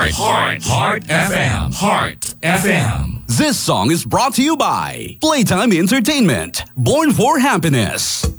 Heart FM. Heart FM. This song is brought to you by Playtime Entertainment. Born for Happiness.